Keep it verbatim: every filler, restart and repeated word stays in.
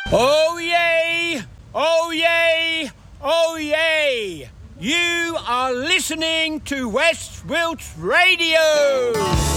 Oh yay! Oh yay! Oh yay! You are listening to West Wilts Radio!